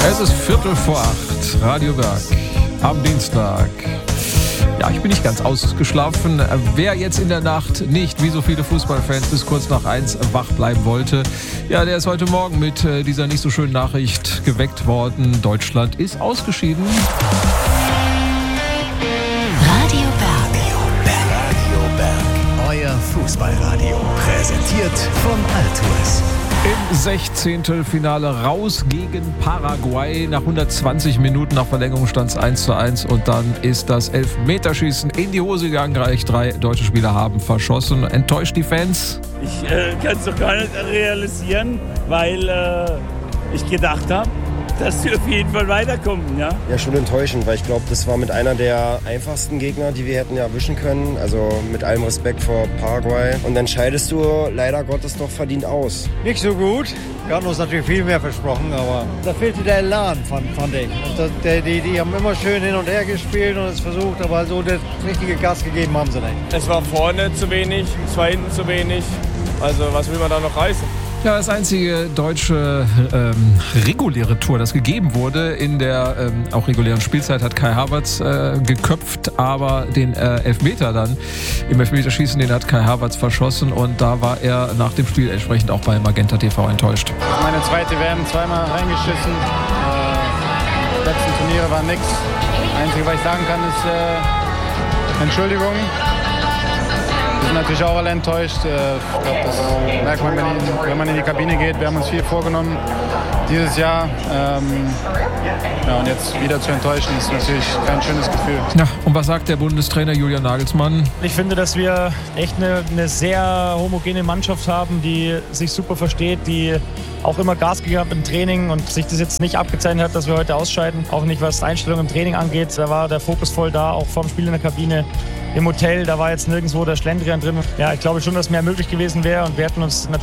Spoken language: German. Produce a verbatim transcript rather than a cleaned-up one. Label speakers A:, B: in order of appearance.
A: Es ist Viertel vor acht, Radio Berg, am Dienstag. Ja, ich bin nicht ganz ausgeschlafen. Wer jetzt in der Nacht nicht, wie so viele Fußballfans, bis kurz nach eins wach bleiben wollte, ja, der ist heute Morgen mit dieser nicht so schönen Nachricht geweckt worden. Deutschland ist ausgeschieden.
B: Radio Berg. Radio Berg. Euer Fußballradio. Präsentiert von Altues.
A: Im Sechzehntelfinale raus gegen Paraguay. Nach hundertzwanzig Minuten nach Verlängerung stand es eins zu eins und dann ist das Elfmeterschießen in die Hose gegangen. Gleich drei deutsche Spieler haben verschossen. Enttäuscht die Fans?
C: Ich äh, kann es doch gar nicht realisieren, weil äh, ich gedacht habe, dass sie auf jeden Fall weiterkommen, ja?
D: Ja, schon enttäuschend, weil ich glaube, das war mit einer der einfachsten Gegner, die wir hätten erwischen können. Also mit allem Respekt vor Paraguay. Und dann scheidest du leider Gottes doch verdient aus.
E: Nicht so gut. Wir hatten uns natürlich viel mehr versprochen, aber da fehlte der Elan, fand, fand ich. Und das, der, die, die haben immer schön hin und her gespielt und es versucht, aber so das richtige Gas gegeben haben sie nicht.
F: Es war vorne zu wenig, es war hinten zu wenig. Also was will man da noch reißen?
A: Ja, das einzige deutsche ähm, reguläre Tor, das gegeben wurde in der ähm, auch regulären Spielzeit, hat Kai Havertz äh, geköpft, aber den äh, Elfmeter dann im Elfmeterschießen, den hat Kai Havertz verschossen und da war er nach dem Spiel entsprechend auch bei Magenta T V enttäuscht.
G: Meine zweite W M, zweimal reingeschissen. Äh, die letzten Turniere waren nix. Das Einzige, was ich sagen kann, ist äh, Entschuldigung. Wir sind natürlich auch alle enttäuscht. Ich glaube, das merkt man, wenn man in die Kabine geht. Wir haben uns viel vorgenommen dieses Jahr. Ähm, ja, und jetzt wieder zu enttäuschen, ist natürlich kein schönes Gefühl.
A: Ja, und was sagt der Bundestrainer Julian Nagelsmann?
H: Ich finde, dass wir echt eine, eine sehr homogene Mannschaft haben, die sich super versteht, die auch immer Gas gegeben hat im Training und sich das jetzt nicht abgezeichnet hat, dass wir heute ausscheiden. Auch nicht, was Einstellung im Training angeht. Da war der Fokus voll da, auch vorm Spiel in der Kabine. Im Hotel, da war jetzt nirgendwo der Schlendrian drin. Ja, ich glaube schon, dass mehr möglich gewesen wäre und wir hätten uns natürlich